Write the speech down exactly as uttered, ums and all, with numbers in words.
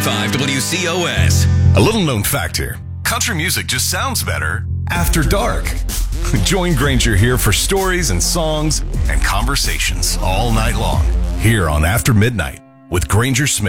five W C O S. A little known fact here. Country music just sounds better after dark. Join Granger here for stories and songs and conversations all night long here on After Midnight with Granger Smith.